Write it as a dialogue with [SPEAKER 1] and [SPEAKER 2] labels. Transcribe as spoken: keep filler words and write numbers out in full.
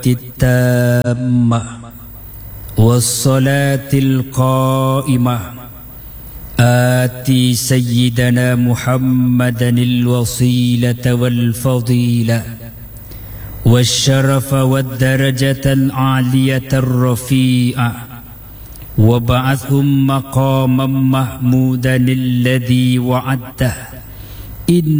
[SPEAKER 1] التامة والصلاة القائمة آتي سيدنا محمدا الوسيلة والفضيلة والشرف والدرجة العالية الرفيعة وابعثهم مقاما محمودا الذي وعدته إن